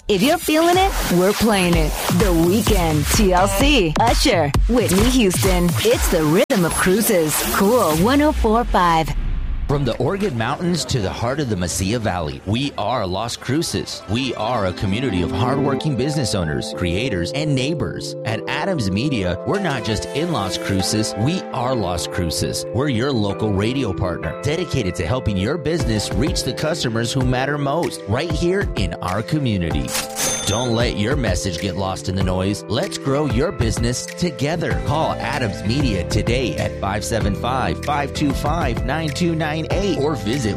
If you're feeling it, we're playing it. The Weeknd, TLC, Usher, Whitney Houston. It's the rhythm of cruises. Cool 104.5. From the Oregon Mountains to the heart of the Mesilla Valley, we are Las Cruces. We are a community of hardworking business owners, creators, and neighbors. At Adams Media, we're not just in Las Cruces, we are Las Cruces. We're your local radio partner, dedicated to helping your business reach the customers who matter most, right here in our community. Don't let your message get lost in the noise. Let's grow your business together. Call Adams Media today at 575-525-9298 or visit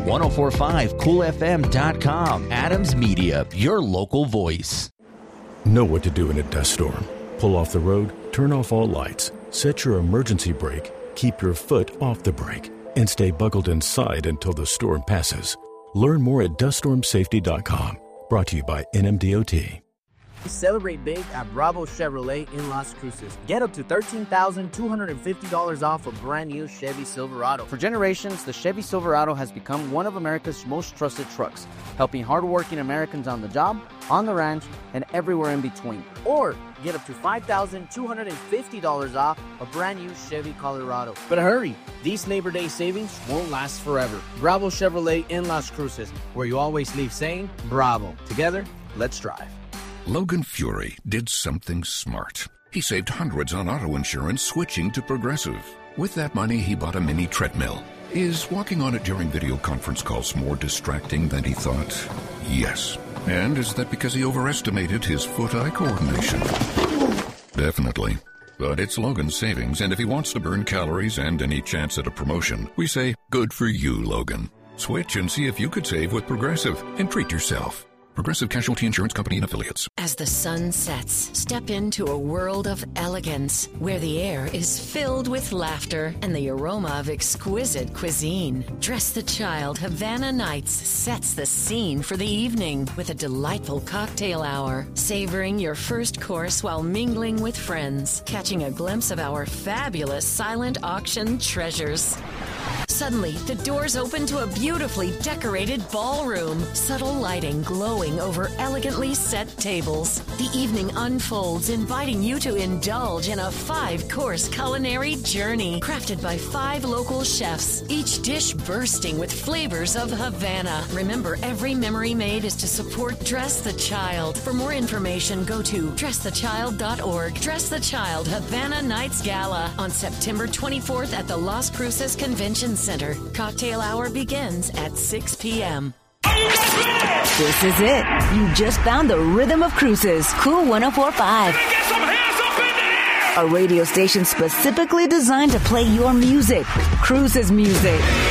1045coolfm.com. Adams Media, your local voice. Know what to do in a dust storm. Pull off the road, turn off all lights, set your emergency brake, keep your foot off the brake, and stay buckled inside until the storm passes. Learn more at duststormsafety.com. Brought to you by NMDOT. Celebrate big at Bravo Chevrolet in Las Cruces. Get up to $13,250 off a brand new Chevy Silverado. For generations, the Chevy Silverado has become one of America's most trusted trucks, helping hardworking Americans on the job, on the ranch, and everywhere in between. Or get up to $5,250 off a brand new Chevy Colorado. But hurry, these Labor Day savings won't last forever. Bravo Chevrolet in Las Cruces, where you always leave saying, Bravo. Together, let's drive. Logan Fury did something smart. He saved hundreds on auto insurance switching to Progressive. With that money, he bought a mini treadmill. Is walking on it during video conference calls more distracting than he thought? Yes. And is that because he overestimated his foot-eye coordination? Definitely. But it's Logan's savings, and if he wants to burn calories and any chance at a promotion, we say, good for you, Logan. Switch and see if you could save with Progressive and treat yourself. Progressive Casualty Insurance Company and Affiliates. As the sun sets, step into a world of elegance where the air is filled with laughter and the aroma of exquisite cuisine. Dress the Child Havana Nights sets the scene for the evening with a delightful cocktail hour, savoring your first course while mingling with friends, catching a glimpse of our fabulous silent auction treasures. Suddenly, the doors open to a beautifully decorated ballroom, subtle lighting glowing over elegantly set tables. The evening unfolds, inviting you to indulge in a 5-course culinary journey crafted by 5 local chefs, each dish bursting with flavors of Havana. Remember, every memory made is to support Dress the Child. For more information, go to dressthechild.org. Dress the Child Havana Nights Gala on September 24th at the Las Cruces Convention Center. Cocktail hour begins at 6 p.m. This is it. You just found the rhythm of cruises. Cool 104.5. A radio station specifically designed to play your music. Cruises music.